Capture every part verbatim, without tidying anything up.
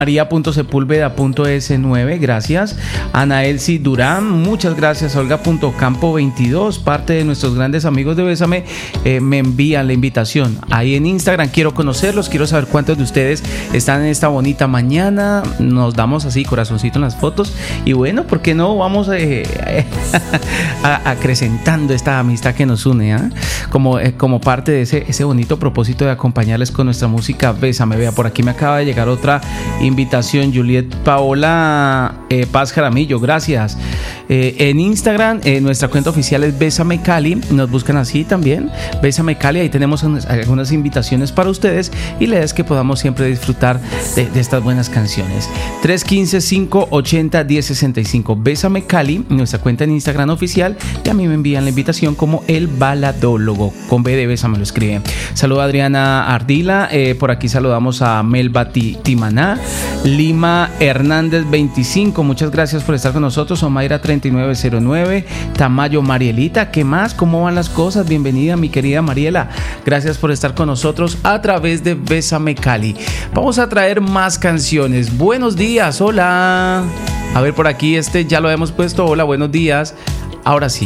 María punto sepúlveda punto ese nueve, gracias. Ana Elsie Durán, muchas gracias. Olga punto campo veintidós, parte de nuestros grandes amigos de Bésame, eh, me envían la invitación ahí en Instagram. Quiero conocerlos, quiero saber cuántos de ustedes están en esta bonita mañana. Nos damos así corazoncito en las fotos y bueno, ¿por qué no? Vamos eh, a, acrecentando esta amistad que nos une, ¿eh? como, eh, como parte de ese, ese bonito propósito de acompañarles con nuestra música Bésame. Vea, por aquí me acaba de llegar otra invitación, Juliet Paola eh, Paz Jaramillo, gracias. Eh, en Instagram, eh, nuestra cuenta oficial es Bésame Cali, nos buscan así también, Bésame Cali, ahí tenemos unas, algunas invitaciones para ustedes y la idea es que podamos siempre disfrutar de, de estas buenas canciones. tres uno cinco, cinco ocho cero, uno cero seis cinco, Bésame Cali, nuestra cuenta en Instagram oficial, y a mí me envían la invitación como El Baladólogo, con B de Bésame lo escriben. Saluda a Adriana Ardila, eh, por aquí saludamos a Melba Timaná, Lima Hernández veinticinco, muchas gracias por estar con nosotros. Omaira treinta y nueve cero nueve, Tamayo Marielita, ¿qué más? ¿Cómo van las cosas? Bienvenida mi querida Mariela, gracias por estar con nosotros a través de Bésame Cali. Vamos a traer más canciones. Buenos días, hola. A ver, por aquí este ya lo hemos puesto. Hola, buenos días. Ahora sí.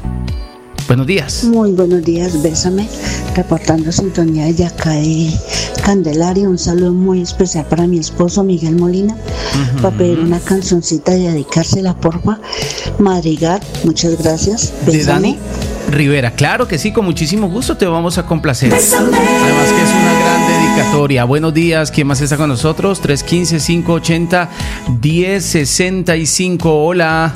Buenos días. Muy buenos días, Bésame, reportando sintonía de acá de Candelaria. Un saludo muy especial para mi esposo Miguel Molina, uh-huh. para pedir una cancioncita y dedicársela, porfa. Madrigal, muchas gracias. Bésame. De Dani Rivera, claro que sí, con muchísimo gusto te vamos a complacer. Bésame. Además que es una gran dedicatoria. Buenos días, ¿quién más está con nosotros? tres uno cinco, cinco ocho cero, uno cero seis cinco, hola.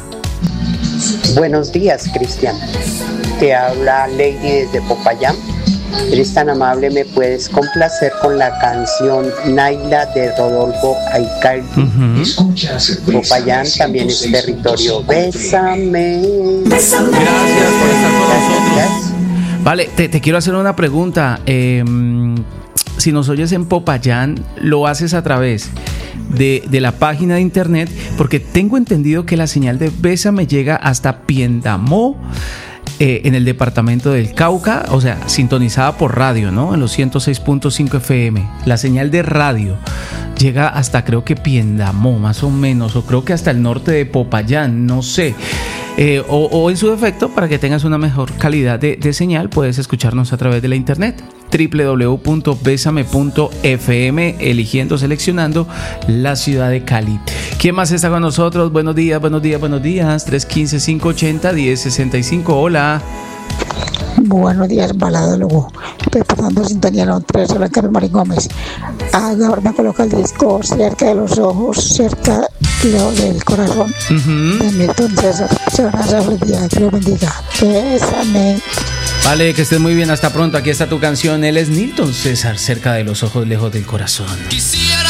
Buenos días, Cristian. Te habla Lady desde Popayán. Eres tan amable, me puedes complacer con la canción Naila de Rodolfo Aicardi. Uh-huh. Popayán también es territorio. Bésame. Bésame. Gracias por estar con nosotros. Vale, te, te quiero hacer una pregunta. Eh, si nos oyes en Popayán, ¿lo haces a través de, de la página de internet? Porque tengo entendido que la señal de Bésame llega hasta Piendamó, Eh, en el departamento del Cauca, o sea, sintonizada por radio, ¿no? En los ciento seis punto cinco F M. La señal de radio llega hasta, creo que Piendamó, más o menos, o creo que hasta el norte de Popayán, no sé. Eh, o, o en su defecto, para que tengas una mejor calidad de, de señal, puedes escucharnos a través de la internet. doble u doble u doble u punto besame punto efe eme, eligiendo, seleccionando la ciudad de Cali. ¿Quién más está con nosotros? Buenos días, buenos días, buenos días. tres uno cinco, cinco ocho cero, uno cero seis cinco, hola. Buenos días, Baladólogo. Reportando sintonía la tres, hola, Carlos Marín Gómez. Ahora me coloca el disco cerca de los ojos, cerca del corazón. Uh-huh. De Milton César. Se van a hacer el día, que lo bendiga. Bésame. Vale, que estés muy bien, hasta pronto. Aquí está tu canción. Él es Nilton César, cerca de los ojos, lejos del corazón. Quisiera